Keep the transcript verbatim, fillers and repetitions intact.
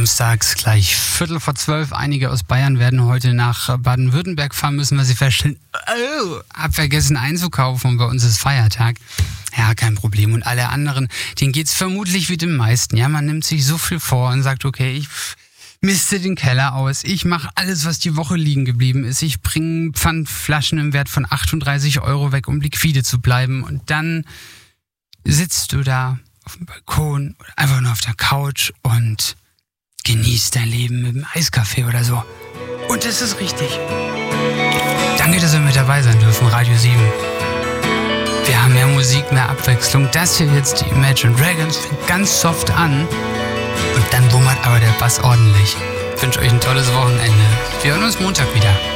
Samstags gleich Viertel vor zwölf. Einige aus Bayern werden heute nach Baden-Württemberg fahren müssen, weil sie feststellen, oh, hab vergessen einzukaufen und bei uns ist Feiertag. Ja, kein Problem. Und alle anderen, denen geht's vermutlich wie den meisten. Ja, man nimmt sich so viel vor und sagt, okay, ich miste den Keller aus, ich mache alles, was die Woche liegen geblieben ist. Ich bringe Pfandflaschen im Wert von achtunddreißig Euro weg, um liquide zu bleiben. Und dann sitzt du da auf dem Balkon oder einfach nur auf der Couch und genießt dein Leben mit einem Eiskaffee oder so. Und das ist richtig. Danke, dass wir mit dabei sein dürfen, Radio sieben. Wir haben mehr Musik, mehr Abwechslung. Das hier jetzt, die Imagine Dragons, fängt ganz soft an. Und dann wummert aber der Bass ordentlich. Ich wünsche euch ein tolles Wochenende. Wir hören uns Montag wieder.